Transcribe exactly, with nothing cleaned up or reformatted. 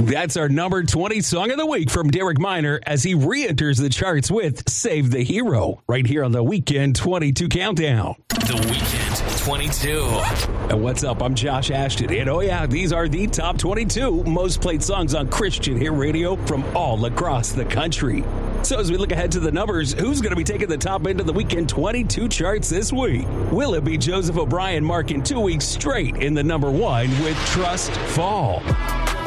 That's our number twenty song of the week from Derek Minor as he re-enters the charts with Save the Hero right here on the Weekend twenty-two Countdown. The Weekend twenty-two. And what's up? I'm Josh Ashton. And oh yeah, these are the top twenty-two most played songs on Christian Hit Radio from all across the country. So as we look ahead to the numbers, who's going to be taking the top end of the Weekend twenty-two charts this week? Will it be Joseph O'Brien marking two weeks straight in the number one with Trust Fall?